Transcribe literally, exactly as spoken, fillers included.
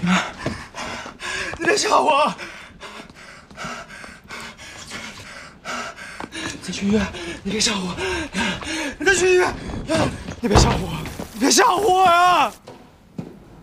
你别吓我！再去医院！你别吓我！你再去医院！你别吓我！你别吓我呀！